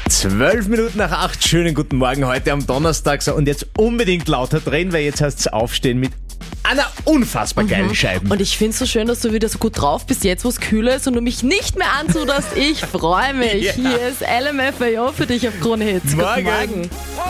12 Minuten nach 8, schönen guten Morgen heute am Donnerstag. So, und jetzt unbedingt lauter drehen, weil jetzt heißt es aufstehen mit einer unfassbar geilen Scheibe. Und ich finde es so schön, dass du wieder so gut drauf bist, jetzt wo es kühler ist und du mich nicht mehr anzudarfst. Ich freue mich. Ja. Hier ist LMFAO für dich auf Krone Hits. Morgen. Guten Morgen.